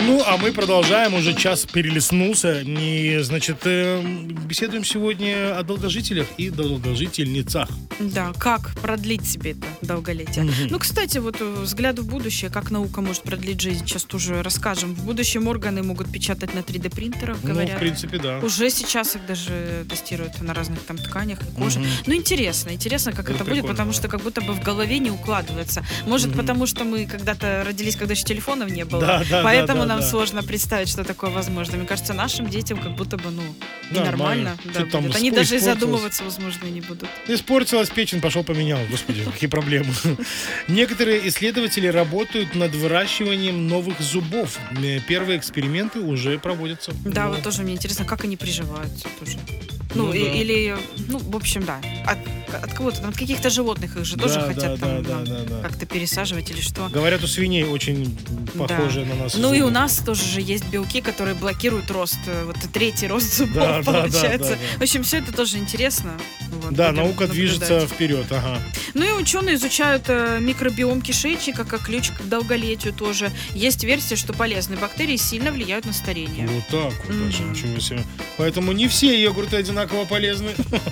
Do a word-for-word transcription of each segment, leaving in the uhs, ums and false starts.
Ну, а мы продолжаем, уже час перелистнулся. И, значит, э, беседуем сегодня о долгожителях и долгожительницах. Да, как продлить себе это долголетие. Мгм. Ну, кстати, вот э, взгляд в будущее, как наука может продлить жизнь, сейчас тоже расскажем. В будущем органы могут печатать на три дэ принтерах, Ну, говорят. в принципе, да. Уже сейчас их даже тестируют на разных там тканях и коже. Мгм. Ну, интересно, интересно, как Это это, будет, прикольно, потому да. что как будто бы в голове не укладывается. Может, Мгм. потому что мы когда-то родились, когда еще телефонов не было, Да, да, поэтому да, да, нам да. сложно представить, что такое возможно. Мне кажется, нашим детям как будто бы, ну, и Нормально. нормально. Да, Что-то там будет. Они спо- даже и испортилось. задумываться, возможно, не будут. Испортилась печень, пошел поменял. Господи, какие проблемы. Некоторые исследователи работают над выращиванием новых зубов. Э, Первые эксперименты уже проводятся. Да, Ну, вот тоже мне интересно, как они приживаются тоже. Ну, Ну, и- да. или, ну, в общем, да. От, от кого-то, там, от каких-то животных их же тоже да, хотят да, там, да, нам да, да, да. как-то пересаживать или что. Говорят, у свиней очень похожие на нас Ну и зубы. у нас тоже же есть белки, которые блокируют рост, э, вот третий рост зубов Да, да, да, получается. да, да. В общем, все это тоже интересно. Вот, Да, будем наука движется наблюдать. вперед, ага. Ну и ученые изучают э, микробиом кишечника как ключ к долголетию тоже. Есть версия, что полезные бактерии сильно влияют на старение. Вот так вот даже, Мгм. ничего себе. Поэтому не все йогурты одинаково полезны.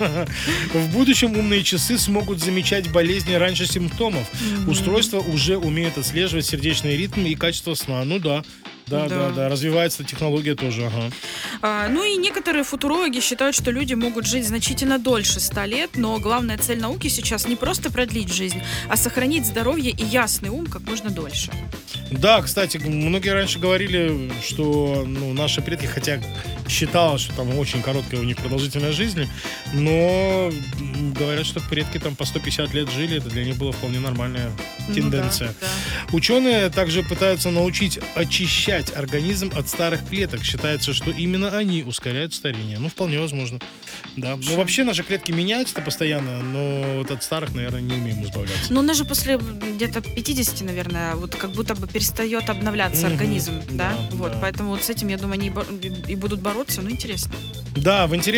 В будущем умные часы смогут замечать болезни раньше симптомов. Мгм. Устройства уже умеют отслеживать сердечные ритмы и качество сна. Ну да. Да, да, Да. да, развивается технология тоже, ага. А, ну и некоторые футурологи считают, что люди могут жить значительно дольше ста лет, но главная цель науки сейчас не просто продлить жизнь, а сохранить здоровье и ясный ум как можно дольше. Да, кстати, многие раньше говорили, что ну, наши предки, хотя считалось, что там очень короткая у них продолжительность жизни, но м, говорят, что предки там по сто пятьдесят лет жили, это для них была вполне нормальная тенденция. Ну да, да. Ученые также пытаются научить очищать организм от старых клеток. Считается, что именно они ускоряют старение. Ну, вполне возможно. Да. Ну, вообще наши клетки меняются постоянно, но вот от старых, наверное, не умеем избавляться. Ну, у нас же после где-то пятидесяти, наверное, вот как будто бы перестает обновляться Мгм. организм, да? Да, Вот, да. поэтому вот с этим, я думаю, они и бо- и будут бороться, ну, интересно. Да, в интерес